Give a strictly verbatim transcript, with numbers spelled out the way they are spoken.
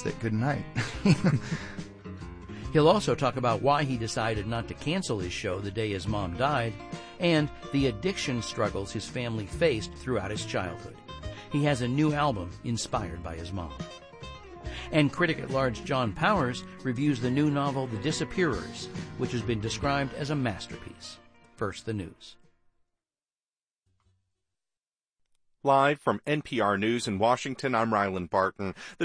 it. Good night. He'll also talk about why he decided not to cancel his show the day his mom died, and the addiction struggles his family faced throughout his childhood. He has a new album inspired by his mom. And critic-at-large John Powers reviews the new novel The Disappearers, which has been described as a masterpiece. First, the news. Live from N P R News in Washington, I'm Ryland Barton. The